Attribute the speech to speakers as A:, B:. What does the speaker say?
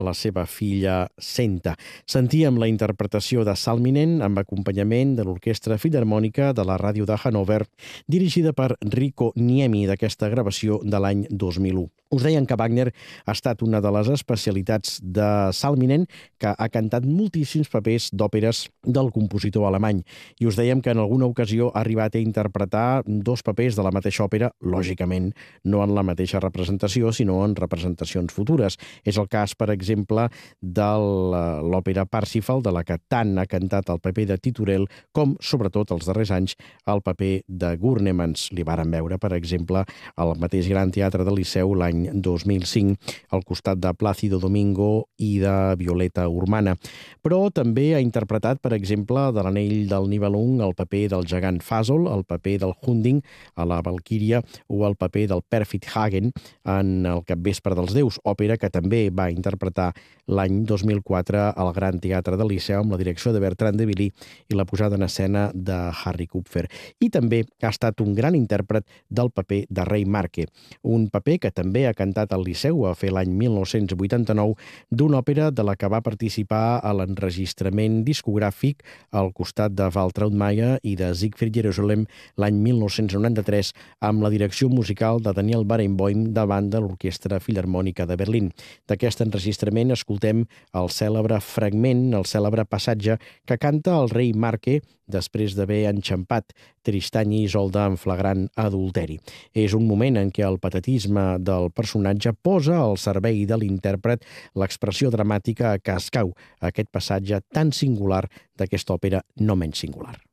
A: la seva filla Senta. Sentíem la interpretació de Salminen amb acompanyament de l'Orquestra Filharmònica de la Ràdio de Hannover, dirigida per Rico Niemi, d'aquesta gravació de l'any 2001. Us deien que Wagner ha estat una de les especialitats de Salminen, que ha cantat moltíssims papers d'òperes del compositor alemany. I us dèiem que en alguna ocasió ha arribat a interpretar dos papers de la mateixa òpera, lògicament no en la mateixa representació, sinó en representacions futures. És el cas, per exemple, de l'òpera Parsifal, de la que tant ha cantat el paper de Titurel, com, sobretot, els darrers anys, el paper de Gurnemans. Li varen veure, per exemple, al mateix Gran Teatre del Liceu l'any 2005, al costat de Plácido Domingo i de Violeta Urmana. Però també ha interpretat, per exemple, de l'Anell del Nibelung, el paper del gegant Fasol, el paper del Hunding a la Valquíria o el paper del Perfid Hagen en el Capvespre dels Déus, òpera que també va interpretar l'any 2004 al Gran Teatre del Liceu amb la direcció de Bertrand de Billy i la posada en escena de Harry Kupfer. I també ha estat un gran intèrpret del paper de Rei Marque, un paper que també ha cantat al Liceu a fer l'any 1989 d'una òpera de la que va participar a l'enregistrament discogràfic al costat de Waltraud Maya i de Siegfried Jerusalem l'any 1993 amb la direcció musical de Daniel Barenboim davant de l'Orquestra Filharmònica de Berlín. D'aquest enregistrament escoltem el cèlebre fragment, el cèlebre passatge que canta el rei Marque després d'haver enxampat Tristany i Isolda en flagrant adulteri. És un moment en què el patetisme del personatge posa al servei de l'intèrpret l'expressió dramàtica que escau aquest passatge tan singular d'aquesta òpera no menys singular.